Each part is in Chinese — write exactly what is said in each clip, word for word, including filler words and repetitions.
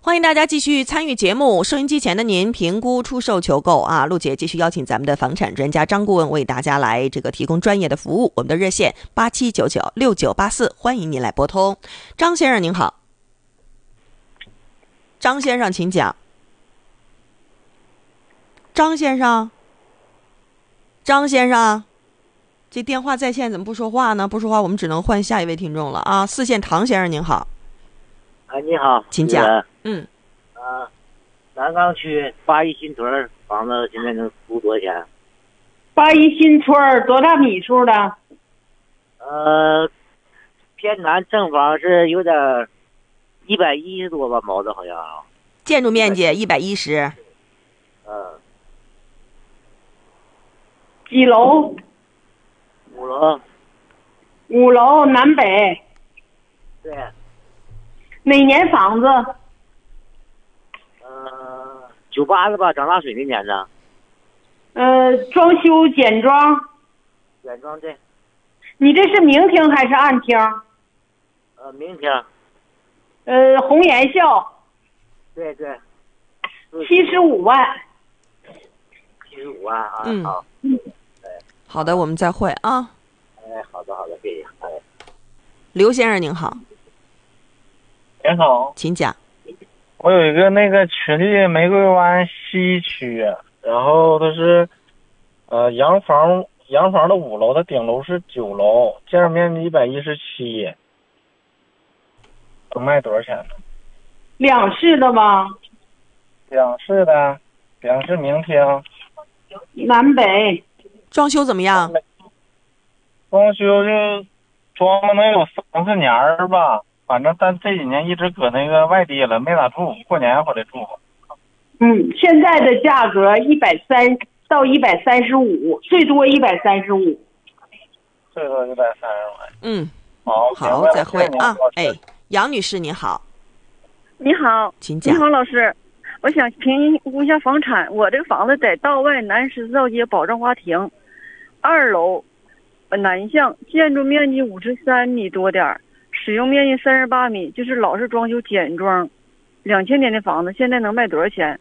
欢迎大家继续参与节目，收音机前的您评估出售求购啊，陆姐继续邀请咱们的房产专家张顾问为大家来这个提供专业的服务。我们的热线八七九九六九八四，欢迎您来拨通。张先生您好。张先生请讲。张先生张先生这电话在线怎么不说话呢？不说话我们只能换下一位听众了啊。四线唐先生您好。 啊，你好， 请讲。嗯， 啊，南岗区八一新村房子现在能租多少钱？ 八一新村多大米数的？ 呃，偏南正房是有点一百一十多吧，毛子好像。 建筑面积一百一十。 嗯。 几楼？ 五楼。 五楼南北。 对。 哪年房子？ 呃，九八的吧，长大水那年的。 呃，装修简装。 简装对。 你这是明厅还是暗厅？ 呃，明厅。 呃，红颜校。 对对。 七十五万。 七十五万啊！ 嗯。 好。 嗯。 好的，我们再会啊。 哎，好的好的，谢谢。哎。 刘先生您好。 您好， 请讲。 我有一个那个群力玫瑰湾西区，然后它是呃洋房，洋房的五楼，的顶楼是九楼，建筑面积一百一十七，能卖多少钱呢？ 两室的吗？ 两室的，两室明厅， 南北。 装修怎么样？ 装修就装了能有三四年吧。反正但这几年一直搁那个外地了，没咋住，过年回来住。 嗯，现在的价格一百三到一百三十五，最多一百三十五， 最多一百三十五。 嗯， 好， 好，再会啊。哎，杨女士你好。 你好， 请讲。 你好，老师，我想评估一下房产。我这个房子在道外南十四道街保正华庭，二楼，南向，建筑面积五十三米多点儿。使用面积三十八米，就是老式装修简装，两千年的房子，现在能卖多少钱？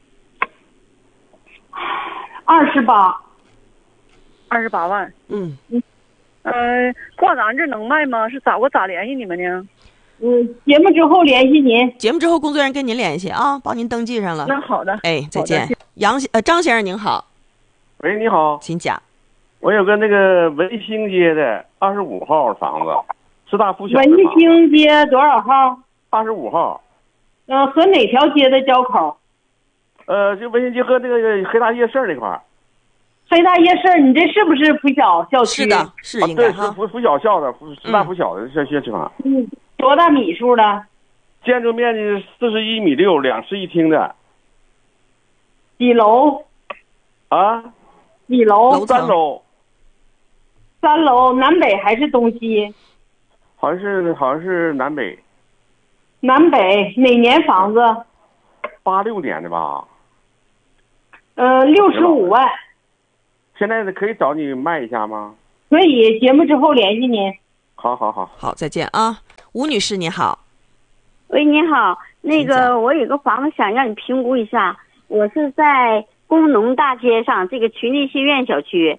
二十八， 二十八万。 嗯嗯，呃，挂咱这能卖吗？是咋我咋联系你们呢？ 嗯，节目之后联系您。 节目之后工作人员跟您联系啊，帮您登记上了。 那好的。 哎，再见。杨呃张先生您好。 喂，你好， 请讲。 我有个那个文兴街的二十五号房子。师大附小文兴街多少号？ 二十五号。 嗯、呃，和哪条街的交口？ 呃，就文兴街和那个黑大夜市那块儿。 黑大夜市，你这是不是附小校区？ 是的，是应该、啊、对， 哈。 是附附小校的，附师大附小的校校区房。 嗯，多大米数的？ 建筑面积四十一米六，两室一厅的。 几楼？ 啊？ 几楼？ 三楼。 三楼，南北还是东西？ 好像是好像是南北。 南北哪年房子？ 八六年的吧。 呃，六十五万。 现在可以找你卖一下吗？ 可以，节目之后联系您。 好好好。 好，再见啊，吴女士你好。 喂，你好，那个我有个房子想让你评估一下，我是在工农大街上这个群力戏院小区。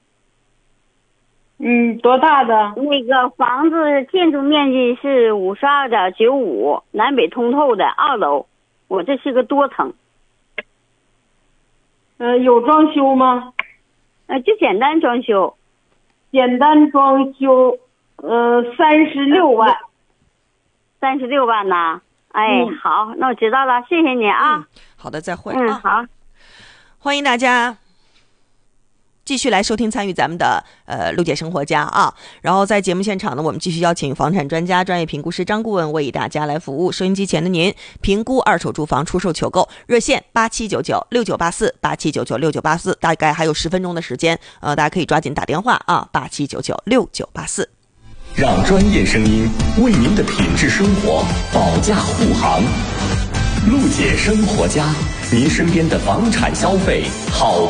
嗯，多大的？ 那个房子建筑面积是五十二点九五，南北通透的，二楼。我这是个多层。 呃，有装修吗？ 呃，就简单装修。 简单装修，呃，三十六万。 三十六万呐？哎、嗯，好，那我知道了，谢谢你啊。 嗯、好的，再会。 嗯，好。 欢迎大家继续来收听参与咱们的呃陆姐生活家啊，然后在节目现场呢，我们继续邀请房产专家、专业评估师张顾问为大家来服务。收音机前的您，评估二手住房出售求购热线八七九九六九八四八七九九六九八四，大概还有十分钟的时间，呃，大家可以抓紧打电话啊，八七九九六九八四。 让专业声音为您的品质生活保驾护航。陆姐生活家，您身边的房产消费好